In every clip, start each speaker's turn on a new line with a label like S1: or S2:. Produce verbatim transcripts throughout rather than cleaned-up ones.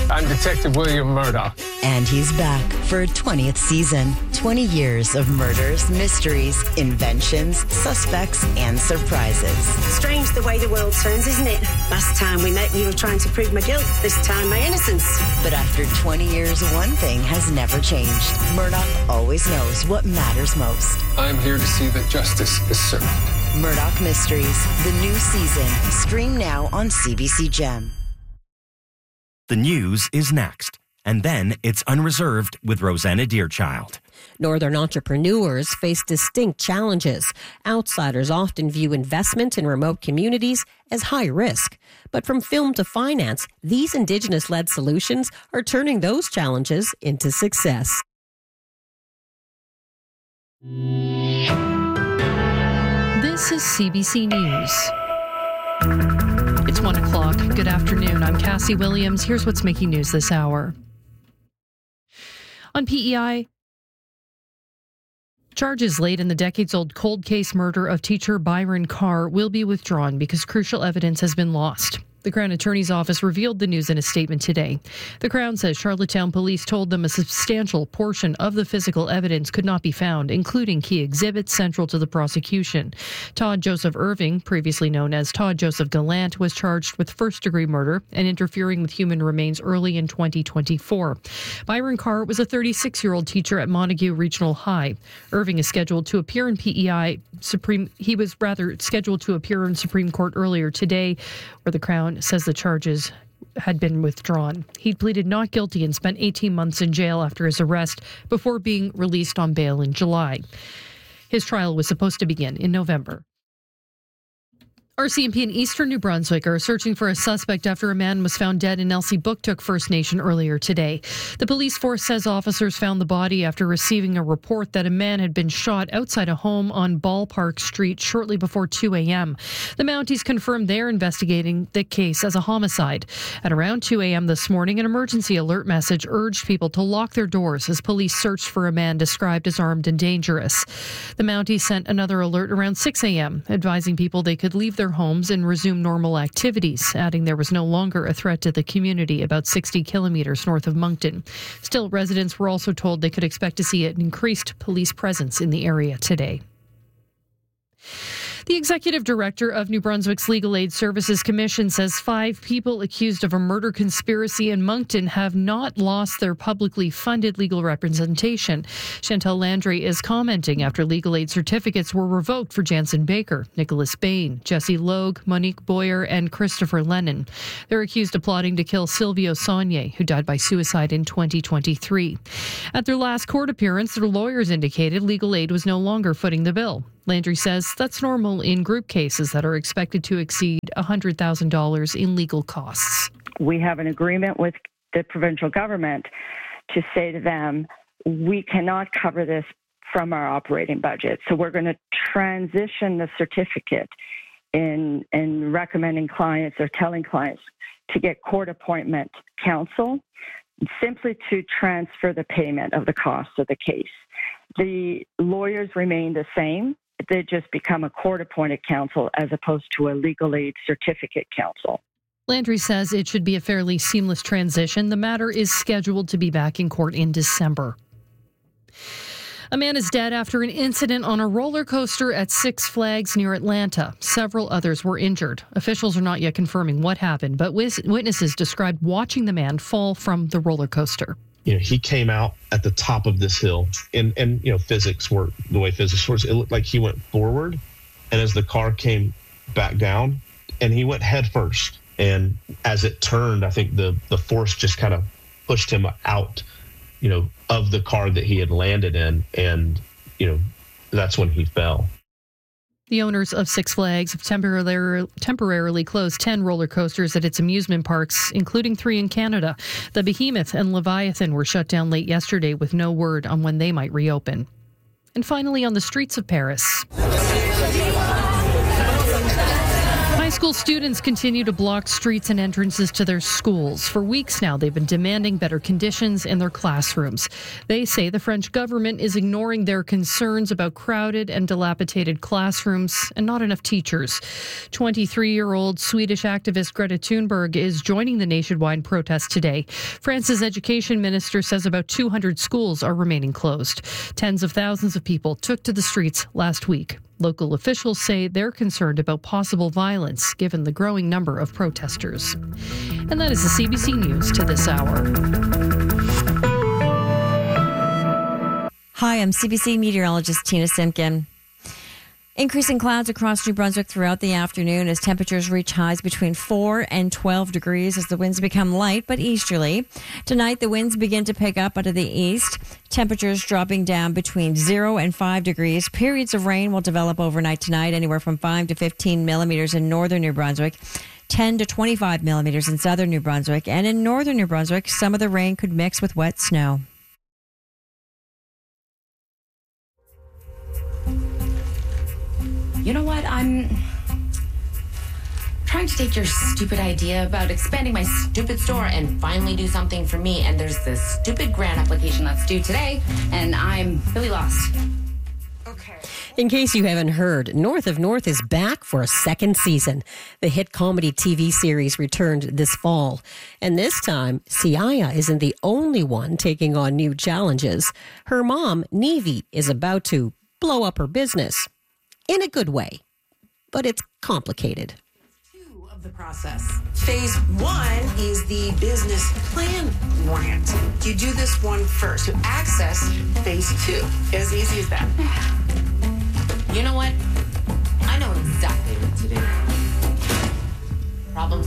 S1: I'm Detective William Murdoch.
S2: And he's back for a twentieth season. twenty years of murders, mysteries, inventions, suspects, and surprises.
S3: Strange the way the world turns, isn't it? Last time we met, you were trying to prove my guilt. This time, my innocence.
S2: But after twenty years, one thing has never changed. Murdoch always knows what matters most.
S1: I'm here to see that justice is served.
S2: Murdoch Mysteries, the new season. Stream now on C B C Gem.
S4: The news is next. And then it's Unreserved with Rosanna Deerchild.
S5: Northern entrepreneurs face distinct challenges. Outsiders often view investment in remote communities as high risk. But from film to finance, these Indigenous-led solutions are turning those challenges into success.
S6: This is C B C News. It's one o'clock. Good afternoon. I'm Cassie Williams. Here's what's making news this hour. On P E I, charges laid in the decades-old cold case murder of teacher Byron Carr will be withdrawn because crucial evidence has been lost. The Crown Attorney's Office revealed the news in a statement today. The Crown says Charlottetown police told them a substantial portion of the physical evidence could not be found, including key exhibits central to the prosecution. Todd Joseph Irving, previously known as Todd Joseph Gallant, was charged with first-degree murder and interfering with human remains early in twenty twenty-four. Byron Carr was a thirty-six-year-old teacher at Montague Regional High. Irving is scheduled to appear in P E I Supreme. He was rather scheduled to appear in Supreme Court earlier today, where the Crown says the charges had been withdrawn. He pleaded not guilty and spent eighteen months in jail after his arrest before being released on bail in July. His trial was supposed to begin in November. R C M P in eastern New Brunswick are searching for a suspect after a man was found dead in Elsipogtog First Nation earlier today. The police force says officers found the body after receiving a report that a man had been shot outside a home on Ballpark Street shortly before two a.m. The Mounties confirmed they're investigating the case as a homicide. At around two a.m. this morning, an emergency alert message urged people to lock their doors as police searched for a man described as armed and dangerous. The Mounties sent another alert around six a.m., advising people they could leave their homes and resume normal activities, adding there was no longer a threat to the community about sixty kilometres north of Moncton. Still, residents were also told they could expect to see an increased police presence in the area today. The executive director of New Brunswick's Legal Aid Services Commission says five people accused of a murder conspiracy in Moncton have not lost their publicly funded legal representation. Chantal Landry is commenting after legal aid certificates were revoked for Jansen Baker, Nicholas Bain, Jesse Logue, Monique Boyer, and Christopher Lennon. They're accused of plotting to kill Silvio Saunier, who died by suicide in twenty twenty-three. At their last court appearance, their lawyers indicated legal aid was no longer footing the bill. Landry says that's normal in group cases that are expected to exceed one hundred thousand dollars in legal costs.
S7: We have an agreement with the provincial government to say to them, we cannot cover this from our operating budget. So we're going to transition the certificate in, in recommending clients or telling clients to get court appointment counsel, simply to transfer the payment of the cost of the case. The lawyers remain the same. They just become a court-appointed counsel as opposed to a legal aid certificate counsel.
S6: Landry says it should be a fairly seamless transition. The matter is scheduled to be back in court in December. A man is dead after an incident on a roller coaster at Six Flags near Atlanta. Several others were injured. Officials are not yet confirming what happened, but witnesses described watching the man fall from the roller coaster.
S8: You know, he came out at the top of this hill, and, and you know, physics work the way physics works. It looked like he went forward, and as the car came back down, and he went head first. And as it turned, I think the, the force just kind of pushed him out, you know, of the car that he had landed in, and, you know, that's when he fell.
S6: The owners of Six Flags have temporarily, temporarily closed ten roller coasters at its amusement parks, including three in Canada. The Behemoth and Leviathan were shut down late yesterday with no word on when they might reopen. And finally, on the streets of Paris. High School students continue to block streets and entrances to their schools. For weeks now, they've been demanding better conditions in their classrooms. They say the French government is ignoring their concerns about crowded and dilapidated classrooms and not enough teachers. twenty-three-year-old Swedish activist Greta Thunberg is joining the nationwide protest today. France's education minister says about two hundred schools are remaining closed. Tens of thousands of people took to the streets last week. Local officials say they're concerned about possible violence given the growing number of protesters. And that is the C B C News to this hour.
S9: Hi, I'm C B C meteorologist Tina Simpkin. Increasing clouds across New Brunswick throughout the afternoon as temperatures reach highs between four and twelve degrees as the winds become light but easterly. Tonight, the winds begin to pick up out of the east. Temperatures dropping down between zero and five degrees. Periods of rain will develop overnight tonight, anywhere from five to fifteen millimeters in northern New Brunswick, ten to twenty-five millimeters in southern New Brunswick, and in northern New Brunswick, some of the rain could mix with wet snow.
S10: You know what? I'm trying to take your stupid idea about expanding my stupid store and finally do something for me. And there's this stupid grant application that's due today, and I'm really lost.
S5: Okay. In case you haven't heard, North of North is back for a second season. The hit comedy T V series returned this fall. And this time, Siaya isn't the only one taking on new challenges. Her mom, Nevi, is about to blow up her business. In a good way, but it's complicated.
S11: Two of the process. Phase one is the business plan grant. You do this one first to access phase two. As easy as that.
S10: You know what? I know exactly what to do. Problem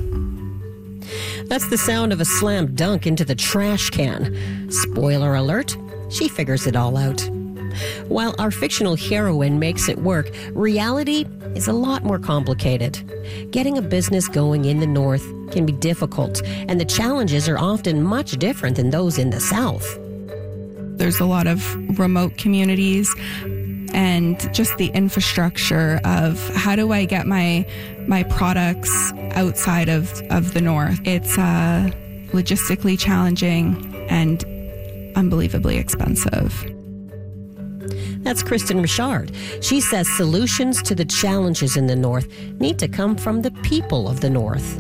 S10: solved.
S5: That's the sound of a slam dunk into the trash can. Spoiler alert, she figures it all out. While our fictional heroine makes it work, reality is a lot more complicated. Getting a business going in the North can be difficult, and the challenges are often much different than those in the South.
S12: There's a lot of remote communities and just the infrastructure of how do I get my my products outside of, of the North. It's uh, logistically challenging and unbelievably expensive.
S5: That's Kristen Richard. She says solutions to the challenges in the North need to come from the people of the North.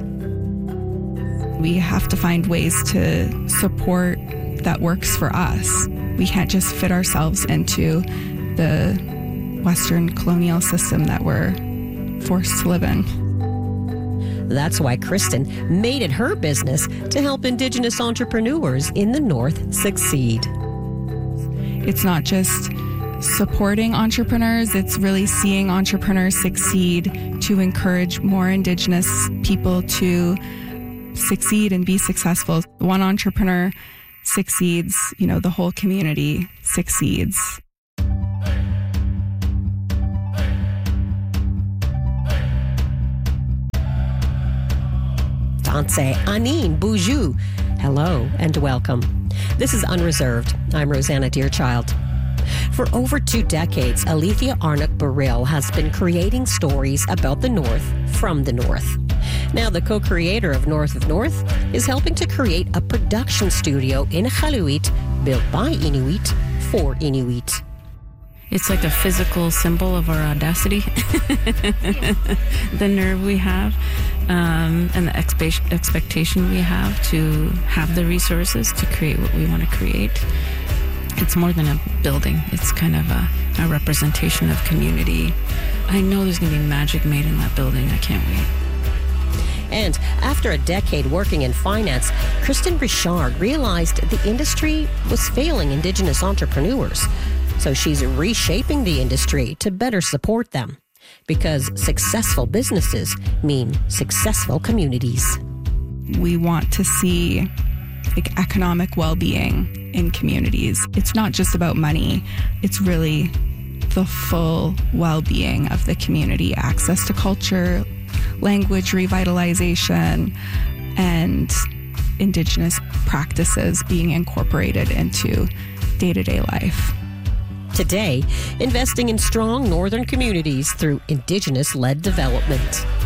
S12: We have to find ways to support that works for us. We can't just fit ourselves into the Western colonial system that we're forced to live in.
S5: That's why Kristen made it her business to help Indigenous entrepreneurs in the North succeed.
S12: It's not just supporting entrepreneurs, it's really seeing entrepreneurs succeed to encourage more Indigenous people to succeed and be successful. One entrepreneur succeeds, you know, the whole community succeeds.
S5: Danse Anine Boujou. Hello and welcome. This is Unreserved. I'm Rosanna Deerchild. For over two decades, Alethea Arnott-Burrill has been creating stories about the North from the North. Now, the co-creator of North of North is helping to create a production studio in Iqaluit built by Inuit for Inuit.
S13: It's like a physical symbol of our audacity, the nerve we have, um, and the expe- expectation we have to have the resources to create what we want to create. It's more than a building. It's kind of a, a representation of community. I know there's going to be magic made in that building. I can't wait.
S5: And after a decade working in finance, Kristen Richard realized the industry was failing Indigenous entrepreneurs. So she's reshaping the industry to better support them. Because successful businesses mean successful communities.
S12: We want to see like economic well-being in communities. It's not just about money. It's really the full well-being of the community, access to culture, language revitalization, and Indigenous practices being incorporated into day-to-day life.
S5: Today, investing in strong northern communities through Indigenous-led development.